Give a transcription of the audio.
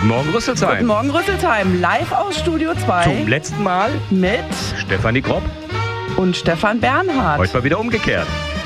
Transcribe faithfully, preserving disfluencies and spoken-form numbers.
Guten Morgen, Rüsselsheim. Guten Morgen, Rüsselsheim. Live aus Studio zwei. Zum letzten Mal mit Stefanie Gropp. und Stefan Bernhard. Heute mal wieder umgekehrt.